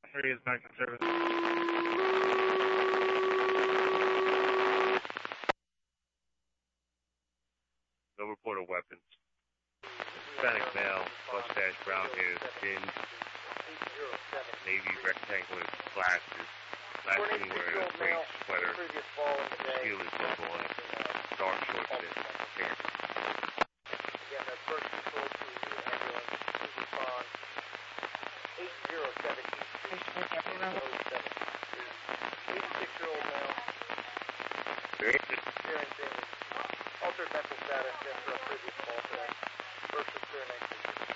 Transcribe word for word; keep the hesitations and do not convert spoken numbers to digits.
three is back in service. No report of weapons. Hispanic male, mustache, brown hair, skin, navy rectangular glasses, last seen wearing a gray sweater, Steelers logo on it, dark shorts and pants. Again, that's first control to the ambulance. Please respond. eight zero seven oh seven. eighty-six-year-old male. Experiencing altered mental status after a previous call today. First experiencing